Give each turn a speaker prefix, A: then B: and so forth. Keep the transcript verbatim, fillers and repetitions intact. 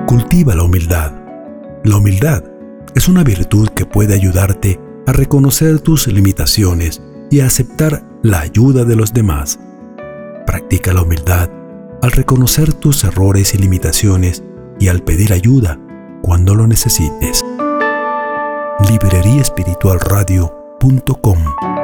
A: Cultiva la humildad. La humildad es una virtud que puede ayudarte a reconocer tus limitaciones y a aceptar la ayuda de los demás. Practica la humildad al reconocer tus errores y limitaciones y al pedir ayuda cuando lo necesites. librería espiritual radio punto com